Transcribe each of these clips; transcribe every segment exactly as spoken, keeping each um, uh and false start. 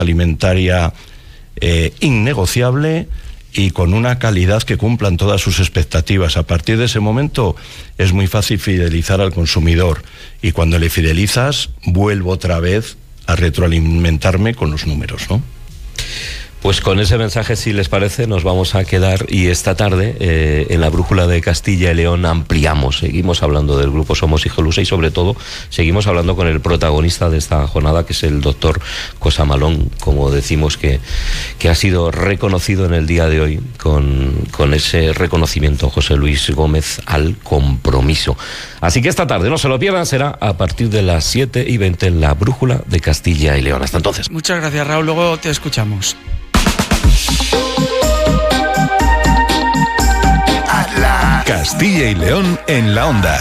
alimentaria eh, innegociable y con una calidad que cumplan todas sus expectativas. A partir de ese momento es muy fácil fidelizar al consumidor, y cuando le fidelizas vuelvo otra vez a retroalimentarme con los números, ¿no? Pues con ese mensaje, si les parece, nos vamos a quedar, y esta tarde eh, en la Brújula de Castilla y León ampliamos, seguimos hablando del grupo Somos Igelusa y sobre todo seguimos hablando con el protagonista de esta jornada, que es el doctor Cosamalón, como decimos, que, que ha sido reconocido en el día de hoy con, con ese reconocimiento, José Luis Gómez, al compromiso. Así que esta tarde, no se lo pierdan, será a partir de las siete y veinte en la Brújula de Castilla y León. Hasta entonces. Muchas gracias, Raúl, luego te escuchamos. Castilla y León en la onda.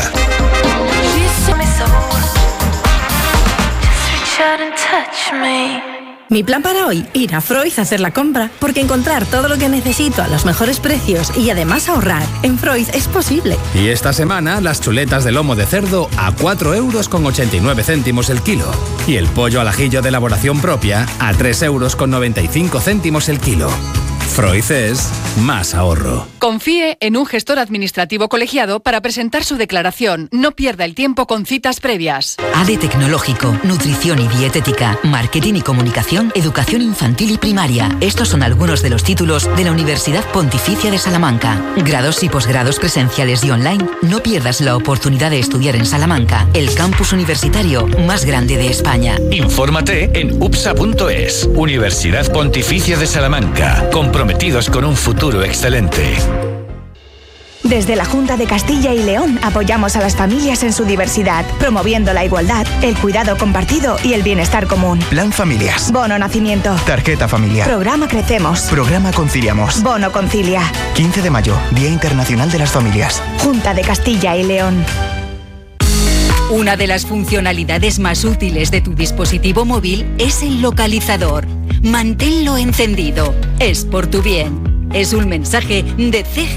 Mi plan para hoy, ir a Freud a hacer la compra, porque encontrar todo lo que necesito a los mejores precios y además ahorrar en Freud es posible. Y esta semana las chuletas de lomo de cerdo a cuatro euros con ochenta y nueve céntimos el kilo. Y el pollo al ajillo de elaboración propia a tres euros con noventa y cinco céntimos el kilo. Freud es más ahorro. Confíe en un gestor administrativo colegiado para presentar su declaración. No pierda el tiempo con citas previas. A D E Tecnológico, Nutrición y Dietética, Marketing y Comunicación, Educación Infantil y Primaria. Estos son algunos de los títulos de la Universidad Pontificia de Salamanca. Grados y posgrados presenciales y online. No pierdas la oportunidad de estudiar en Salamanca, el campus universitario más grande de España. Infórmate en upsa punto es. Universidad Pontificia de Salamanca. Comprometidos con un futuro excelente. Desde la Junta de Castilla y León apoyamos a las familias en su diversidad, promoviendo la igualdad, el cuidado compartido y el bienestar común. Plan Familias. Bono Nacimiento. Tarjeta Familiar. Programa Crecemos. Programa Conciliamos. Bono Concilia. quince de mayo, Día Internacional de las Familias. Junta de Castilla y León. Una de las funcionalidades más útiles de tu dispositivo móvil es el localizador. Manténlo encendido. Es por tu bien. Es un mensaje de C G